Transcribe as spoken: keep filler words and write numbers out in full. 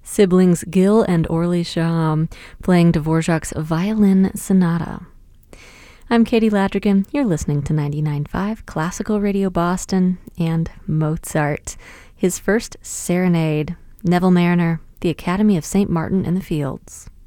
Siblings Gil and Orly Shaham playing Dvorak's Violin Sonata. I'm Katie Ladrigan. You're listening to ninety-nine point five Classical Radio Boston and Mozart. His first serenade, Neville Marriner, The Academy of Saint Martin in the Fields.